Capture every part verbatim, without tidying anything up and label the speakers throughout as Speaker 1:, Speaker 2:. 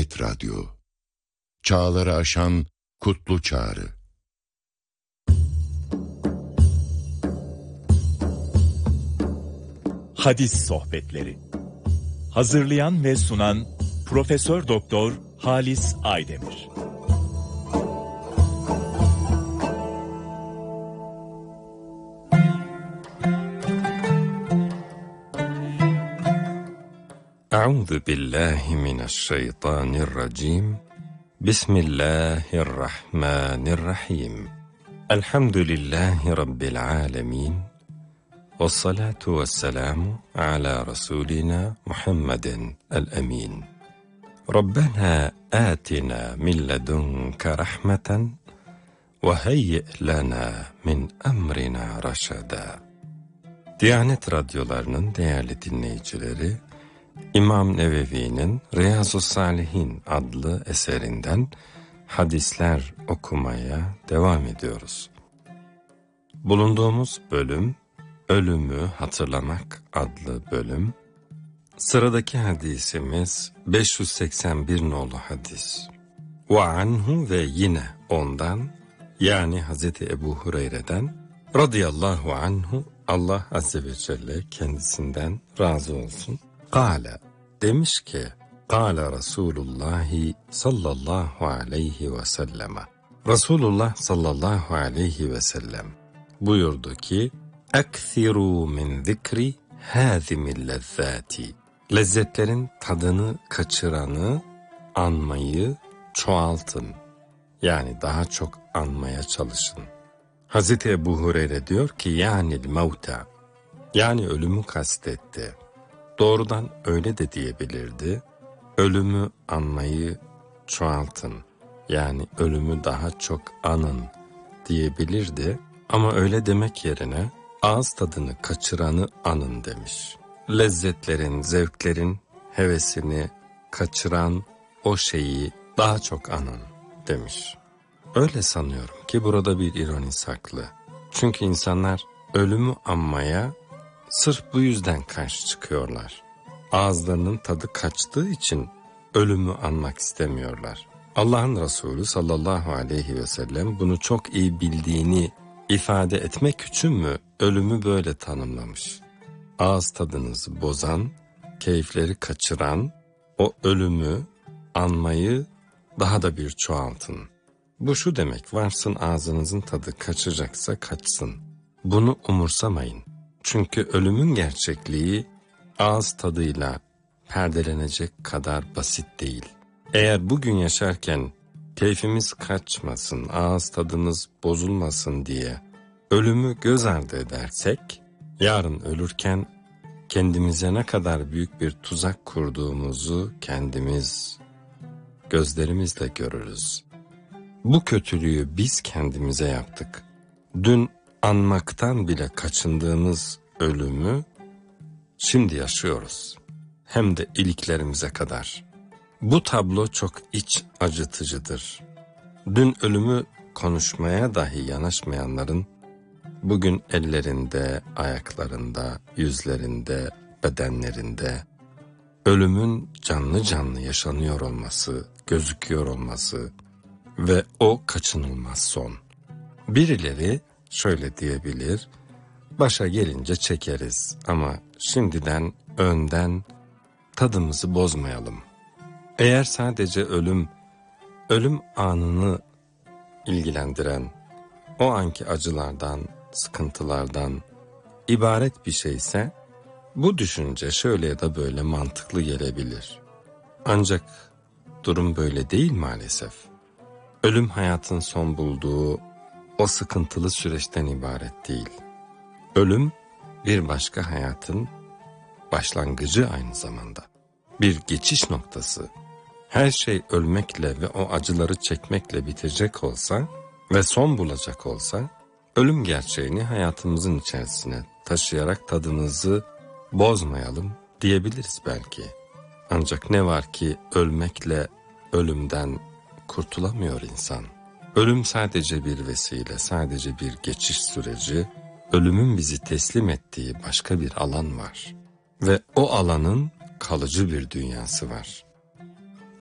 Speaker 1: Hidayet Radyo. Çağları aşan kutlu çağrı.
Speaker 2: Hadis sohbetleri. Hazırlayan ve sunan Profesör Doktor Halis Aydemir.
Speaker 3: Euzu billahi mineşşeytanirracim. Bismillahirrahmanirrahim. Elhamdülillahi rabbil alamin. Vessalatu vesselamu ala rasulina Muhammedin el-emin. Rabbena atina min ledunke rahmeten ve heyyi lana min emrina raşada. Diyanet radyolarının değerli dinleyicileri, İmam Nevevi'nin Riyazu's-Salihin adlı eserinden hadisler okumaya devam ediyoruz. Bulunduğumuz bölüm, Ölümü Hatırlamak adlı bölüm. Sıradaki hadisimiz beş yüz seksen bir nolu hadis. Ve anhu ve yine ondan, yani Hazreti Ebu Hureyre'den radıyallahu anhu, Allah azze ve celle kendisinden razı olsun. Kâle, demiş ki, Kâle Resulullahi sallallahu aleyhi ve selleme. Resulullah sallallahu aleyhi ve sellem buyurdu ki, Ekthirû min zikri hâzimil lezzâti. Lezzetlerin tadını kaçıranı, anmayı çoğaltın. Yani daha çok anmaya çalışın. Hazreti Ebu Hureyre diyor ki, yani mevta, yani ölümü kastetti. Doğrudan öyle de diyebilirdi. Ölümü anmayı çoğaltın. Yani ölümü daha çok anın diyebilirdi. Ama öyle demek yerine ağız tadını kaçıranı anın demiş. Lezzetlerin, zevklerin hevesini kaçıran o şeyi daha çok anın demiş. Öyle sanıyorum ki burada bir ironi saklı. Çünkü insanlar ölümü anmaya sırf bu yüzden karşı çıkıyorlar. Ağızlarının tadı kaçtığı için ölümü anmak istemiyorlar. Allah'ın Resulü sallallahu aleyhi ve sellem bunu çok iyi bildiğini ifade etmek için mi ölümü böyle tanımlamış? Ağız tadınızı bozan, keyifleri kaçıran o ölümü anmayı daha da bir çoğaltın. Bu şu demek, varsın ağzınızın tadı kaçacaksa kaçsın. Bunu umursamayın. Çünkü ölümün gerçekliği ağız tadıyla perdelenecek kadar basit değil. Eğer bugün yaşarken keyfimiz kaçmasın, ağız tadımız bozulmasın diye ölümü göz ardı edersek, yarın ölürken kendimize ne kadar büyük bir tuzak kurduğumuzu kendimiz gözlerimizle görürüz. Bu kötülüğü biz kendimize yaptık. Dün anmaktan bile kaçındığımız ölümü şimdi yaşıyoruz. Hem de iliklerimize kadar. Bu tablo çok iç acıtıcıdır. Dün ölümü konuşmaya dahi yanaşmayanların bugün ellerinde, ayaklarında, yüzlerinde, bedenlerinde ölümün canlı canlı yaşanıyor olması, gözüküyor olması ve o kaçınılmaz son. Birileri şöyle diyebilir, başa gelince çekeriz ama şimdiden, önden tadımızı bozmayalım. Eğer sadece ölüm, ölüm anını ilgilendiren, o anki acılardan, sıkıntılardan ibaret bir şeyse, bu düşünce şöyle ya da böyle mantıklı gelebilir. Ancak durum böyle değil maalesef. Ölüm hayatın son bulduğu o sıkıntılı süreçten ibaret değil. Ölüm bir başka hayatın başlangıcı aynı zamanda. Bir geçiş noktası. Her şey ölmekle ve o acıları çekmekle bitecek olsa ve son bulacak olsa, ölüm gerçeğini hayatımızın içerisine taşıyarak tadımızı bozmayalım diyebiliriz belki. Ancak ne var ki ölmekle ölümden kurtulamıyor insan. Ölüm sadece bir vesile, sadece bir geçiş süreci. Ölümün bizi teslim ettiği başka bir alan var. Ve o alanın kalıcı bir dünyası var.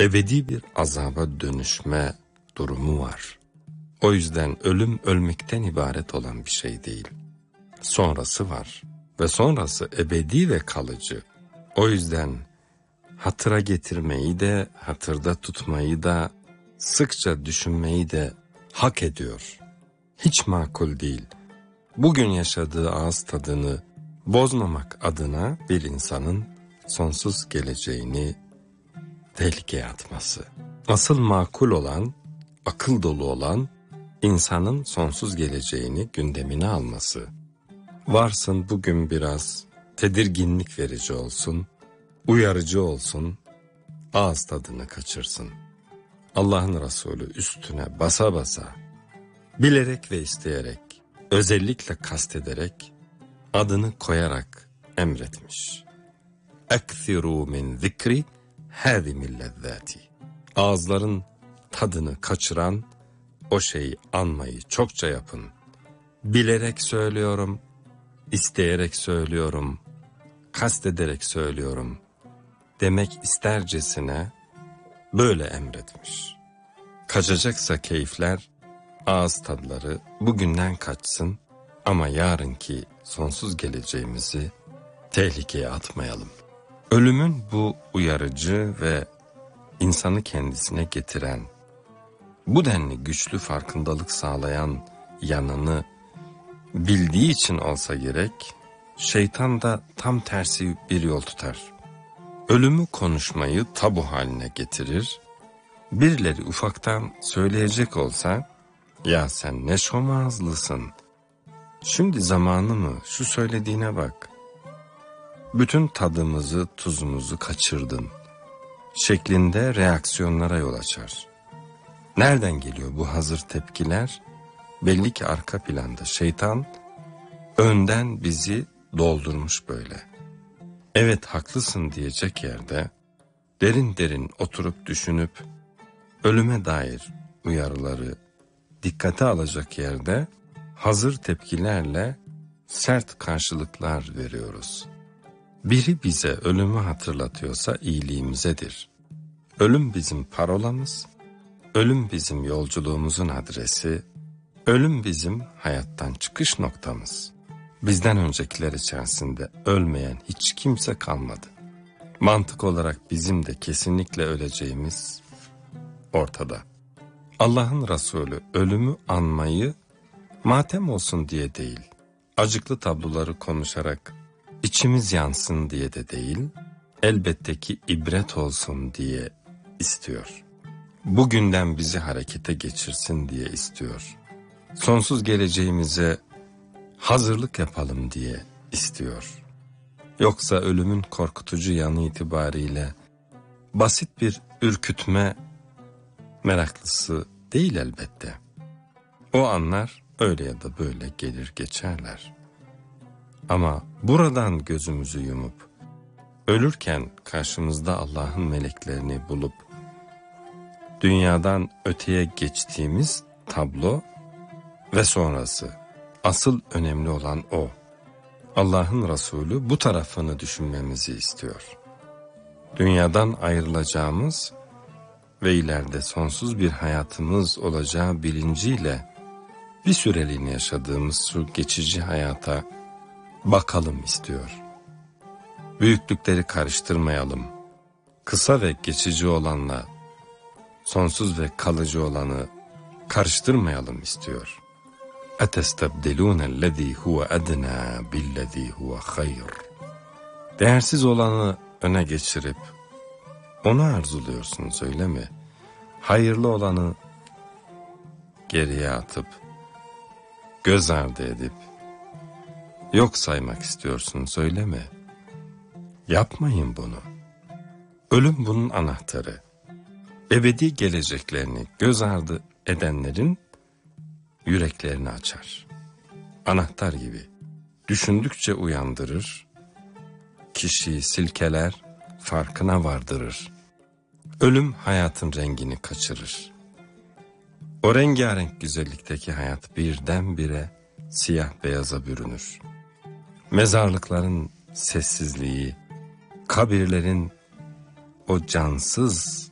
Speaker 3: ebedi bir azaba dönüşme durumu var. O yüzden ölüm ölmekten ibaret olan bir şey değil. Sonrası var ve sonrası ebedi ve kalıcı. O yüzden hatıra getirmeyi de, hatırda tutmayı da, sıkça düşünmeyi de hak ediyor. Hiç makul değil. Bugün yaşadığı ağız tadını bozmamak adına bir insanın sonsuz geleceğini tehlikeye atması. Asıl makul olan, akıl dolu olan, insanın sonsuz geleceğini gündemine alması. Varsın bugün biraz tedirginlik verici olsun, uyarıcı olsun, ağız tadını kaçırsın. Allah'ın Resulü üstüne basa basa, bilerek ve isteyerek, özellikle kastederek, adını koyarak emretmiş. اَكْثِرُوا مِنْ ذِكْرِ هَذِمِ اللَّذَّاتِ. Ağızların tadını kaçıran o şeyi anmayı çokça yapın. Bilerek söylüyorum, isteyerek söylüyorum, kastederek söylüyorum demek istercesine böyle emretmiş. Kaçacaksa keyifler, ağız tadları bugünden kaçsın ama yarınki sonsuz geleceğimizi tehlikeye atmayalım. Ölümün bu uyarıcı ve insanı kendisine getiren, bu denli güçlü farkındalık sağlayan yanını bildiği için olsa gerek, şeytan da tam tersi bir yol tutar. Ölümü konuşmayı tabu haline getirir, birileri ufaktan söyleyecek olsa, ya sen ne şomazlısın, şimdi zamanı mı, şu söylediğine bak, bütün tadımızı tuzumuzu kaçırdın şeklinde reaksiyonlara yol açar. Nereden geliyor bu hazır tepkiler? Belli ki arka planda şeytan önden bizi doldurmuş böyle. Evet haklısın diyecek yerde derin derin oturup düşünüp ölüme dair uyarıları dikkate alacak yerde hazır tepkilerle sert karşılıklar veriyoruz. Biri bize ölümü hatırlatıyorsa iyiliğimizedir. Ölüm bizim parolamız, ölüm bizim yolculuğumuzun adresi, ölüm bizim hayattan çıkış noktamız. Bizden öncekiler içerisinde ölmeyen hiç kimse kalmadı. Mantık olarak bizim de kesinlikle öleceğimiz ortada. Allah'ın Resulü ölümü anmayı matem olsun diye değil, acıklı tabloları konuşarak içimiz yansın diye de değil, elbette ki ibret olsun diye istiyor. Bugünden bizi harekete geçirsin diye istiyor. Sonsuz geleceğimize hazırlık yapalım diye istiyor. Yoksa ölümün korkutucu yanı itibariyle basit bir ürkütme meraklısı değil elbette. O anlar öyle ya da böyle gelir geçerler. Ama buradan gözümüzü yumup, ölürken karşımızda Allah'ın meleklerini bulup, dünyadan öteye geçtiğimiz tablo ve sonrası, asıl önemli olan o. Allah'ın Resulü bu tarafını düşünmemizi istiyor. Dünyadan ayrılacağımız ve ileride sonsuz bir hayatımız olacağı bilinciyle bir süreliğine yaşadığımız şu geçici hayata bakalım istiyor. Büyüklükleri karıştırmayalım. Kısa ve geçici olanla sonsuz ve kalıcı olanı karıştırmayalım istiyor. اَتَسْتَبْدِلُونَ الَّذ۪ي هُوَ اَدْنَى بِالَّذ۪ي هُوَ خَيْرٌ. Değersiz olanı öne geçirip onu arzuluyorsunuz öyle mi? Hayırlı olanı geriye atıp göz ardı edip yok saymak istiyorsunuz öyle mi? Yapmayın bunu. Ölüm bunun anahtarı. Ebedi geleceklerini göz ardı edenlerin yüreklerini açar. Anahtar gibi. Düşündükçe uyandırır, kişiyi silkeler, farkına vardırır. Ölüm hayatın rengini kaçırır. O rengarenk güzellikteki hayat birdenbire siyah beyaza bürünür. Mezarlıkların sessizliği, kabirlerin o cansız